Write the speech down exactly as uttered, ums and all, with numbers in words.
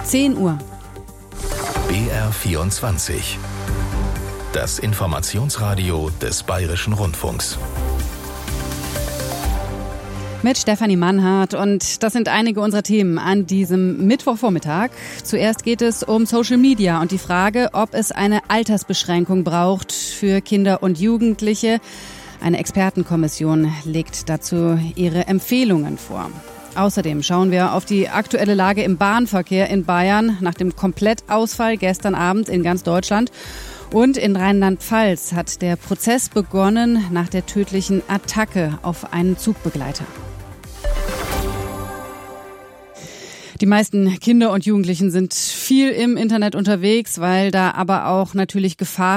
zehn Uhr. B R vierundzwanzig. Das Informationsradio des Bayerischen Rundfunks. Mit Stefanie Mannhardt, und das sind einige unserer Themen an diesem Mittwochvormittag. Zuerst geht es um Social Media und die Frage, ob es eine Altersbeschränkung braucht für Kinder und Jugendliche. Eine Expertenkommission legt dazu ihre Empfehlungen vor. Außerdem schauen wir auf die aktuelle Lage im Bahnverkehr in Bayern nach dem Komplettausfall gestern Abend in ganz Deutschland. Und in Rheinland-Pfalz hat der Prozess begonnen nach der tödlichen Attacke auf einen Zugbegleiter. Die meisten Kinder und Jugendlichen sind viel im Internet unterwegs, weil da aber auch natürlich Gefahren